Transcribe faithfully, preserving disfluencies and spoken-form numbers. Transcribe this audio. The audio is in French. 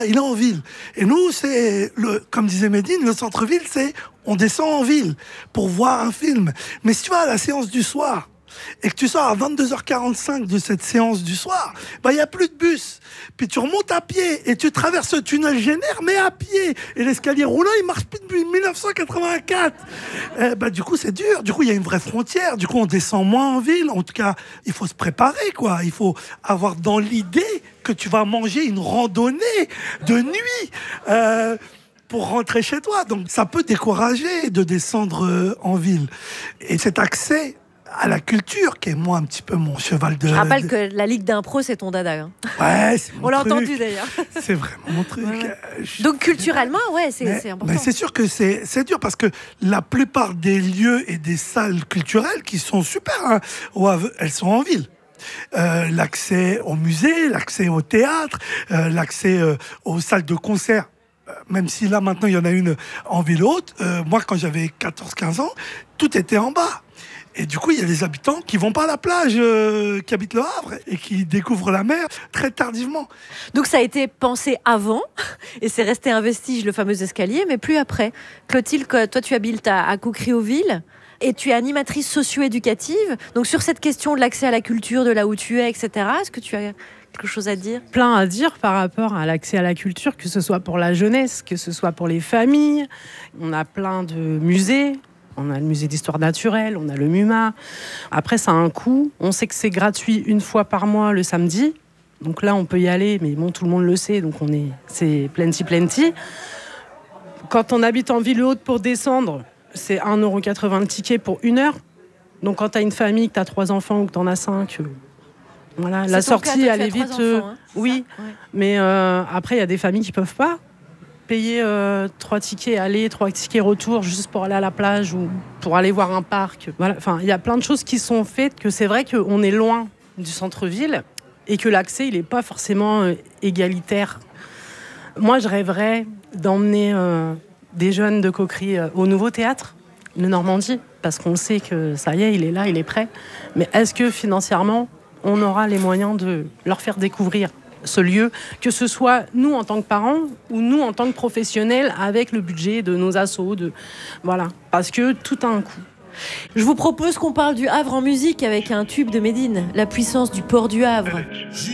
Il est en ville. Et nous, c'est, le, comme disait Médine, le centre-ville, c'est on descend en ville pour voir un film. Mais si tu vas à la séance du soir et que tu sors à vingt-deux heures quarante-cinq de cette séance du soir, bah, il n'y a plus de bus. Puis tu remontes à pied et tu traverses le tunnel Génère, mais à pied. Et l'escalier roulant, il marche plus depuis dix-neuf cent quatre-vingt-quatre. Eh bah, du coup, c'est dur. Du coup, il y a une vraie frontière. Du coup, on descend moins en ville. En tout cas, il faut se préparer, quoi. Il faut avoir dans l'idée que tu vas manger une randonnée de nuit. Euh, pour rentrer chez toi. Donc, ça peut décourager de descendre euh, en ville. Et cet accès à la culture, qui est moi un petit peu mon cheval de... Je rappelle de... que la Ligue d'impro, c'est ton dada. Hein. Ouais, c'est mon On l'a truc. entendu d'ailleurs. C'est vraiment mon truc. Ouais. Je... Donc culturellement, ouais, c'est, mais, c'est important. Mais c'est sûr que c'est, c'est dur parce que la plupart des lieux et des salles culturelles qui sont super, hein, elles sont en ville. Euh, l'accès au musée, l'accès au théâtre, euh, l'accès euh, aux salles de concert. Même si là, maintenant, il y en a une en ville haute. Euh, moi, quand j'avais quatorze quinze ans, tout était en bas. Et du coup, il y a des habitants qui vont pas à la plage, euh, qui habitent le Havre et qui découvrent la mer très tardivement. Donc ça a été pensé avant et c'est resté un vestige, le fameux escalier, mais plus après. Clotilde, toi, tu habites à, à Coucriauville et tu es animatrice socio-éducative. Donc sur cette question de l'accès à la culture, de là où tu es, et cetera, est-ce que tu as quelque chose à dire ? Plein à dire par rapport à l'accès à la culture, que ce soit pour la jeunesse, que ce soit pour les familles. On a plein de musées. On a le musée d'histoire naturelle, on a le MUMA. Après, ça a un coût. On sait que c'est gratuit une fois par mois le samedi. Donc là, on peut y aller, mais bon, tout le monde le sait, donc on est, c'est plenty plenty. Quand on habite en ville haute pour descendre, c'est un euro quatre-vingts le ticket pour une heure. Donc quand tu as une famille, que tu as trois enfants ou que tu en as cinq, euh, voilà, la sortie, elle est vite. Enfants, euh, hein, oui, ouais. Mais euh, après, il y a des familles qui ne peuvent pas payer euh, trois tickets aller, trois tickets retour juste pour aller à la plage ou pour aller voir un parc. Voilà. Enfin, il y a plein de choses qui sont faites que c'est vrai qu'on est loin du centre-ville et que l'accès, il n'est pas forcément euh, égalitaire. Moi, je rêverais d'emmener euh, des jeunes de Coquerie euh, au Nouveau Théâtre, le Normandie, parce qu'on sait que ça y est, il est là, il est prêt. Mais est-ce que financièrement, on aura les moyens de leur faire découvrir ce lieu, que ce soit nous en tant que parents ou nous en tant que professionnels avec le budget de nos assos, de... voilà, parce que tout a un coût. Je vous propose qu'on parle du Havre en musique avec un tube de Médine, La puissance du port du Havre.